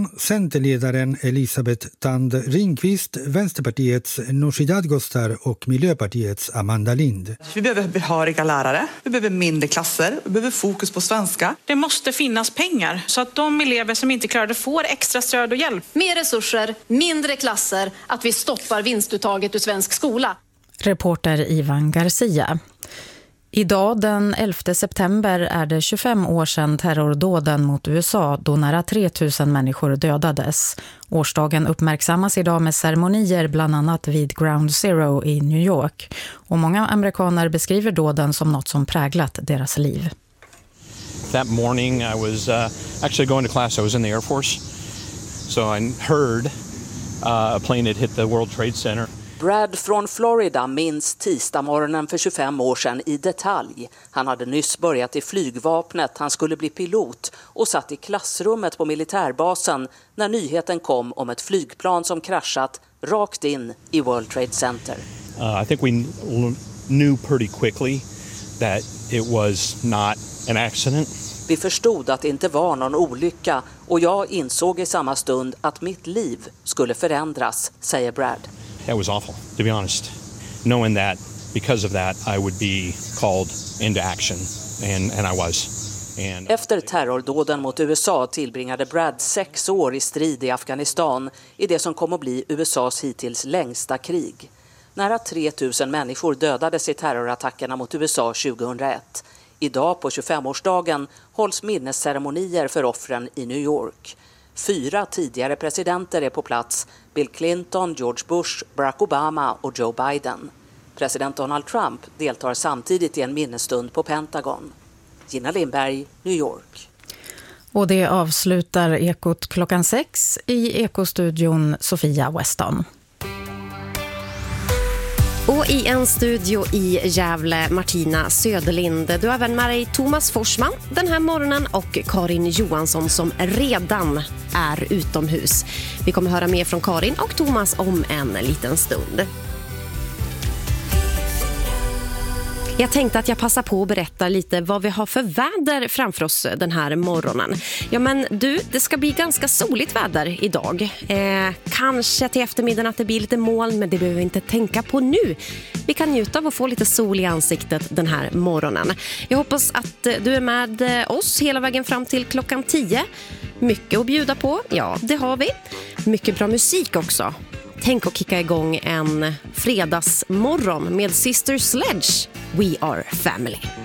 från Centerledaren Elisabeth Tand Ringqvist, Vänsterpartiets Nooshi Dadgostar och Miljöpartiets Amanda Lind. Vi behöver behöriga lärare, vi behöver mindre klasser, vi behöver fokus på svenska. Det måste finnas pengar så att de elever som inte klarar det får extra stöd och hjälp. Mer resurser, mindre klasser, att vi stoppar vinstuttaget ur svensk skola. Reporter Ivan Garcia. Idag den 11 september är det 25 år sedan terrordåden mot USA då nära 3000 människor dödades. Årsdagen uppmärksammas idag med ceremonier bland annat vid Ground Zero i New York. Och många amerikaner beskriver dåden som något som präglat deras liv. That morning I was actually going to class. I was in the Air Force. So I heard a plane had hit the World Trade Center. Brad från Florida minns tisdagsmorgonen för 25 år sedan i detalj. Han hade nyss börjat i flygvapnet, han skulle bli pilot och satt i klassrummet på militärbasen när nyheten kom om ett flygplan som kraschat rakt in i World Trade Center. I think we knew pretty quickly that it was not an accident. Vi förstod att det inte var någon olycka och jag insåg i samma stund att mitt liv skulle förändras, säger Brad. That was awful, to be honest. Knowing that because of that I would be called into action, and I was. Efter terrordåden mot USA tillbringade Brad 6 år i strid i Afghanistan i det som kom att bli USAs hittills längsta krig. Nära 3000 människor dödades i terrorattackerna mot USA 2001. Idag på 25-årsdagen hålls minnesceremonier för offren i New York. 4 tidigare presidenter är på plats: Bill Clinton, George Bush, Barack Obama och Joe Biden. President Donald Trump deltar samtidigt i en minnesstund på Pentagon. Gina Lindberg, New York. Och det avslutar Ekot klockan 6 i Ekostudion Sofia Weston. Och i en studio i Gävle, Martina Söderlind. Du har även med dig Thomas Forsman den här morgonen och Karin Johansson som redan är utomhus. Vi kommer höra mer från Karin och Thomas om en liten stund. Jag tänkte att jag passar på att berätta lite vad vi har för väder framför oss den här morgonen. Ja men du, det ska bli ganska soligt väder idag. Kanske till eftermiddagen att det blir lite moln, men det behöver vi inte tänka på nu. Vi kan njuta av att få lite sol i ansiktet den här morgonen. Jag hoppas att du är med oss hela vägen fram till klockan 10. Mycket att bjuda på, ja det har vi. Mycket bra musik också. Tänk att kicka igång en fredagsmorgon med Sister Sledge. We are family.